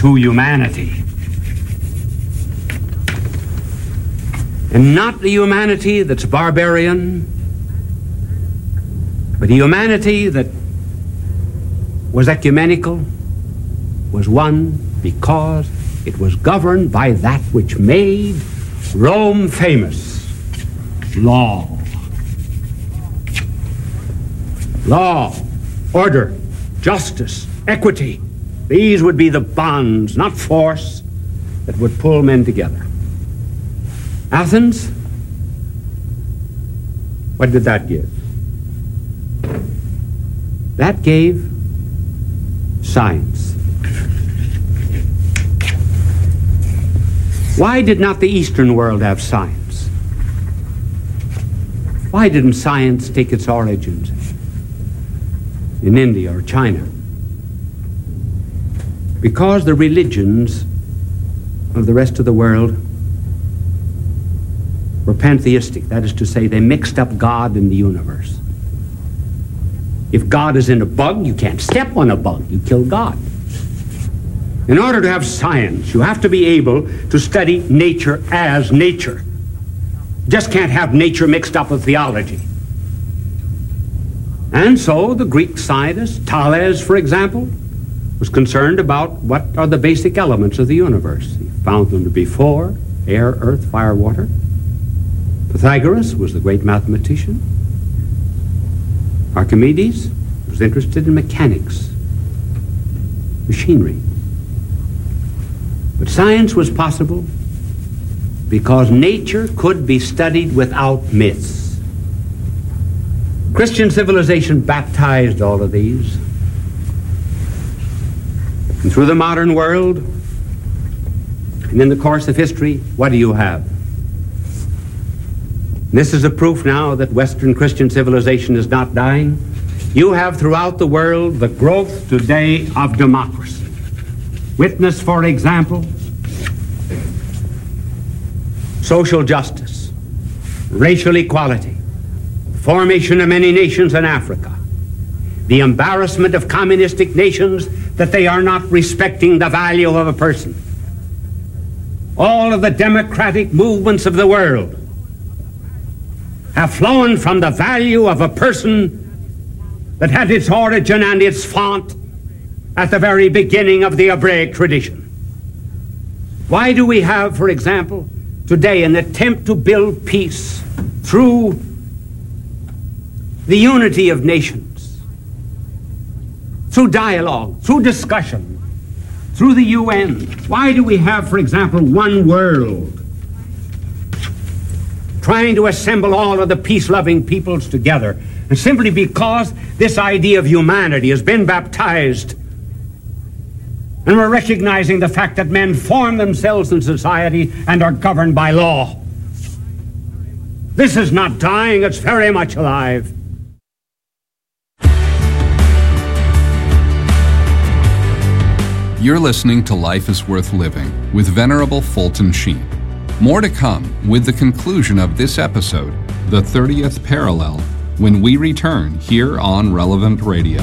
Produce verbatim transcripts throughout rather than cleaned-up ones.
to humanity. And not the humanity that's barbarian, but the humanity that was ecumenical, was one because it was governed by that which made Rome famous: law. Law, order, justice, equity. These would be the bonds, not force, that would pull men together. Athens, what did that give? That gave science. Why did not the Eastern world have science? Why didn't science take its origins in India or China? Because the religions of the rest of the world were pantheistic. That is to say, they mixed up God and the universe. If God is in a bug, you can't step on a bug. You kill God. In order to have science, you have to be able to study nature as nature. You just can't have nature mixed up with theology. And so the Greek scientist, Thales, for example, was concerned about what are the basic elements of the universe. He found them to be four: air, earth, fire, water. Pythagoras was the great mathematician. Archimedes was interested in mechanics, machinery. But science was possible because nature could be studied without myths. Christian civilization baptized all of these. And through the modern world, and in the course of history, what do you have? This is a proof now that Western Christian civilization is not dying. You have throughout the world the growth today of democracy. Witness, for example, social justice, racial equality, formation of many nations in Africa, the embarrassment of communistic nations that they are not respecting the value of a person. All of the democratic movements of the world have flown from the value of a person that had its origin and its font at the very beginning of the Hebraic tradition. Why do we have, for example, today an attempt to build peace through the unity of nations, through dialogue, through discussion, through the U N? Why do we have, for example, one world trying to assemble all of the peace-loving peoples together? And simply because this idea of humanity has been baptized, and we're recognizing the fact that men form themselves in society and are governed by law. This is not dying, it's very much alive. You're listening to Life is Worth Living with Venerable Fulton Sheen. More to come with the conclusion of this episode, the thirtieth Parallel, when we return here on Relevant Radio.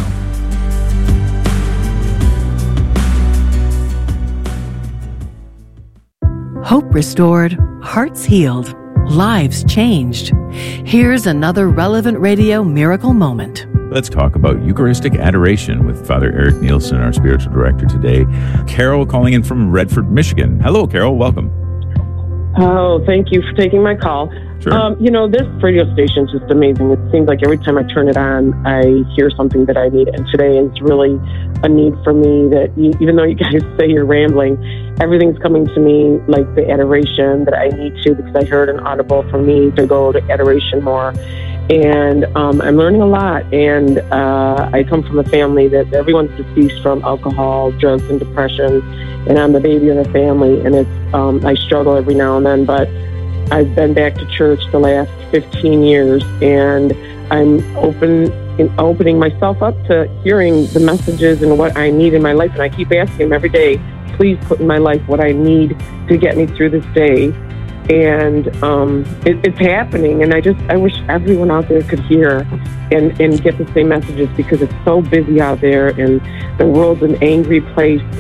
Hope restored, hearts healed, lives changed. Here's another Relevant Radio miracle moment. Let's talk about Eucharistic adoration with Father Eric Nielsen, our spiritual director today. Carol calling in from Redford, Michigan. Hello, Carol. Welcome. Oh, thank you for taking my call. Sure. Um, you know, this radio station is just amazing. It seems like every time I turn it on, I hear something that I need. And today is really a need for me that you, even though you guys say you're rambling, everything's coming to me like the adoration that I need to, because I heard an audible for me to go to adoration more. And um, I'm learning a lot. And uh, I come from a family that everyone's deceased from alcohol, drugs, and depression. And I'm the baby in the family. And it's um, I struggle every now and then. But I've been back to church the last fifteen years. And I'm open, in opening myself up to hearing the messages and what I need in my life. And I keep asking him every day, please put in my life what I need to get me through this day. And um, it, it's happening, and I just I wish everyone out there could hear and, and get the same messages, because it's so busy out there, and the world's an angry place.